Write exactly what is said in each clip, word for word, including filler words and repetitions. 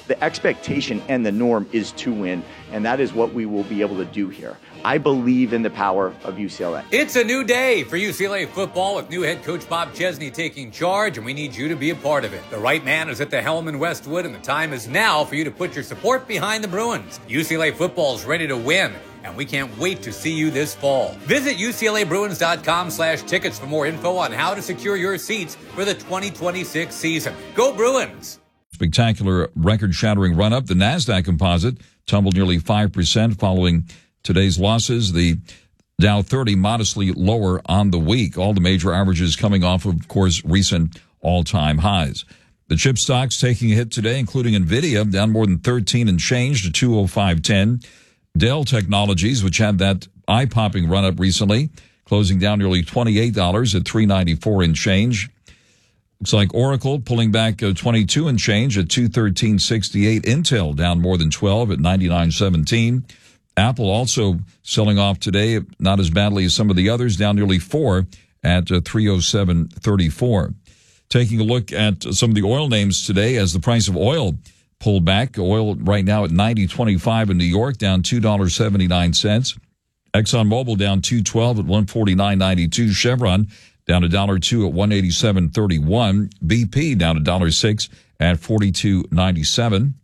The expectation and the norm is to win, and that is what we will be able to do here. I believe in the power of U C L A. It's a new day for U C L A football with new head coach Bob Chesney taking charge, and we need you to be a part of it. The right man is at the helm in Westwood, and the time is now for you to put your support behind the Bruins. U C L A football is ready to win, and we can't wait to see you this fall. Visit U C L A Bruins dot com slash tickets for more info on how to secure your seats for the twenty twenty-six season. Go Bruins! Spectacular record-shattering run-up. The NASDAQ composite tumbled nearly five percent following today's losses. The Dow thirty modestly lower on the week. All the major averages coming off of, of course, recent all-time highs. The chip stocks taking a hit today, including NVIDIA, down more than thirteen and change to two oh five ten. Dell Technologies, which had that eye-popping run-up recently, closing down nearly twenty-eight dollars at three ninety-four and change. Looks like Oracle pulling back uh, twenty-two and change at two thirteen sixty-eight. Intel down more than twelve at ninety-nine seventeen. Apple also selling off today, not as badly as some of the others, down nearly four at uh, three oh seven thirty-four. Taking a look at some of the oil names today as the price of oil pulled back. Oil right now at ninety twenty-five in New York, down two dollars and seventy-nine cents. ExxonMobil down two twelve at one forty-nine ninety-two. Chevron down a dollar two at one eighty-seven thirty-one. B P down a dollar six at forty-two ninety-seven.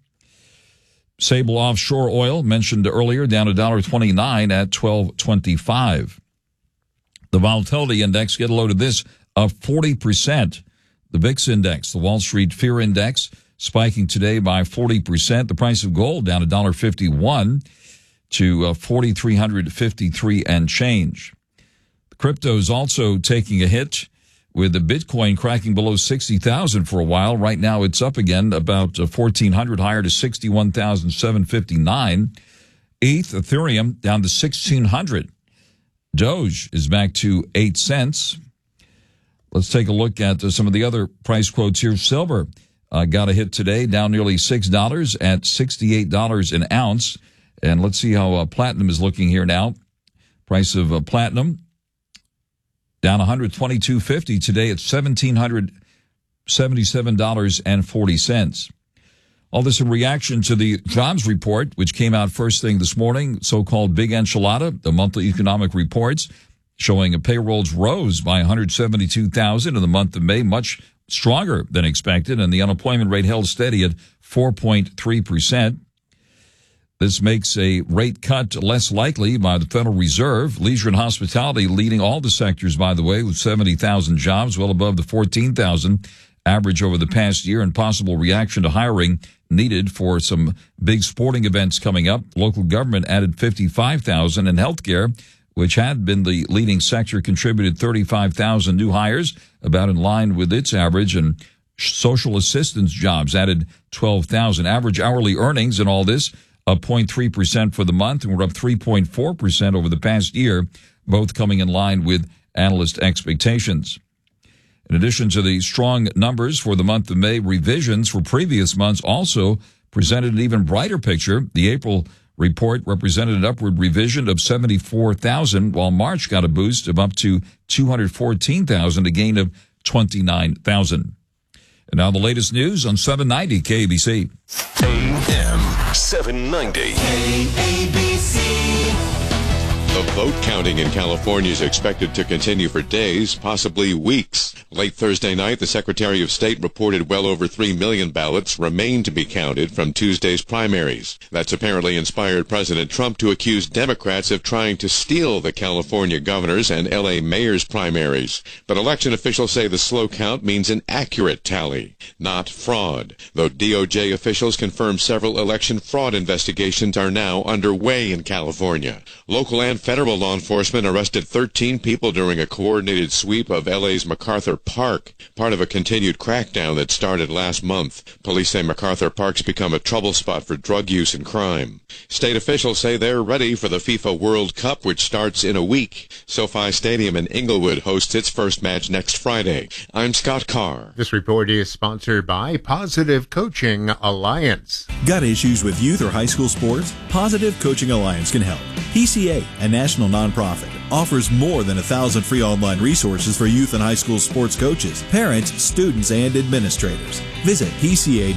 Sable Offshore Oil, mentioned earlier, down a dollar twenty-nine at twelve twenty-five. The volatility index, get a load of this, up forty percent. The V I X index, the Wall Street Fear Index, spiking today by forty percent. The price of gold down a dollar fifty-one to uh, forty-three fifty-three and change. The crypto is also taking a hit, with the Bitcoin cracking below sixty thousand for a while. Right now it's up again about uh, fourteen hundred higher to sixty-one thousand seven hundred fifty-nine. E T H, Ethereum down to sixteen hundred. Doge is back to eight cents. Let's take a look at uh, some of the other price quotes here. Silver uh, got a hit today, down nearly six dollars at sixty-eight dollars an ounce. And let's see how uh, platinum is looking here now. Price of uh, platinum down one hundred twenty-two fifty today at one thousand seven hundred seventy-seven dollars and forty cents. All this in reaction to the jobs report, which came out first thing this morning, so-called Big Enchilada, the monthly economic reports, showing a payrolls rose by one hundred seventy-two thousand in the month of May, much stronger than expected, and the unemployment rate held steady at four point three percent. This makes a rate cut less likely by the Federal Reserve. Leisure and hospitality leading all the sectors, by the way, with seventy thousand jobs, well above the fourteen thousand average over the past year, and possible reaction to hiring needed for some big sporting events coming up. Local government added fifty-five thousand, and healthcare, which had been the leading sector, contributed thirty-five thousand new hires, about in line with its average, and social assistance jobs added twelve thousand. Average hourly earnings in all this up zero point three percent for the month, and we're up three point four percent over the past year, both coming in line with analyst expectations. In addition to the strong numbers for the month of May, revisions for previous months also presented an even brighter picture. The April report represented an upward revision of seventy-four thousand, while March got a boost of up to two hundred fourteen thousand, a gain of twenty-nine thousand. And now the latest news on seven ninety K A B C. A M seven ninety. K A B C. The vote counting in California is expected to continue for days, possibly weeks. Late Thursday night, the Secretary of State reported well over three million ballots remain to be counted from Tuesday's primaries. That's apparently inspired President Trump to accuse Democrats of trying to steal the California governor's and L A mayor's primaries. But election officials say the slow count means an accurate tally, not fraud, though D O J officials confirm several election fraud investigations are now underway in California. Local and federal law enforcement arrested thirteen people during a coordinated sweep of L A's MacArthur Park, part of a continued crackdown that started last month. Police say MacArthur Park's become a trouble spot for drug use and crime. State officials say they're ready for the FIFA World Cup, which starts in a week. SoFi Stadium in Inglewood hosts its first match next Friday. I'm Scott Carr. This report is sponsored by Positive Coaching Alliance. Got issues with youth or high school sports? Positive Coaching Alliance can help. P C A, a national nonprofit, offers more than a thousand free online resources for youth and high school sports coaches, parents, students, and administrators. Visit P C A